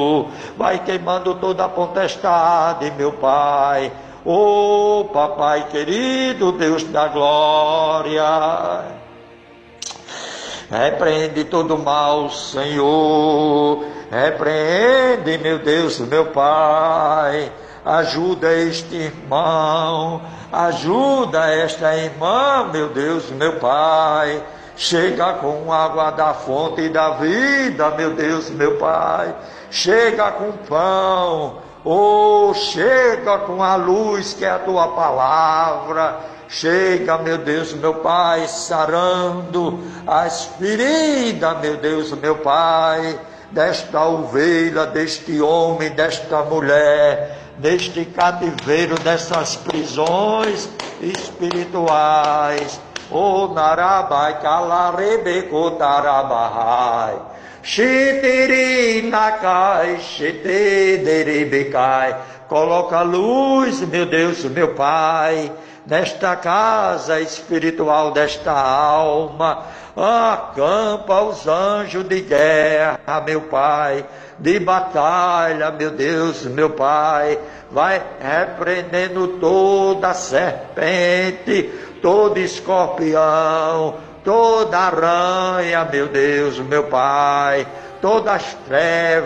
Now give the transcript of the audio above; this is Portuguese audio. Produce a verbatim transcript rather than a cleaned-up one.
vai queimando toda a potestade, meu Pai. Ô Papai querido, Deus da glória, repreende todo mal, Senhor. Repreende, meu Deus, meu Pai. Ajuda este irmão, ajuda esta irmã, meu Deus, meu Pai. Chega com água da fonte da vida, meu Deus, meu Pai. Chega com pão, oh, chega com a luz que é a tua palavra. Chega, meu Deus, meu Pai, sarando as feridas, meu Deus, meu Pai, desta ovelha, deste homem, desta mulher, deste cativeiro, dessas prisões espirituais. O Narabai Kalarebeko Tarabai Shitiri Nakai Shitederebekai. Coloca luz, meu Deus, meu Pai, nesta casa espiritual desta alma. Acampa os anjos de guerra, meu Pai, de batalha, meu Deus, meu Pai. Vai repreendendo toda serpente, todo escorpião, toda aranha, meu Deus, meu Pai, todas as trevas,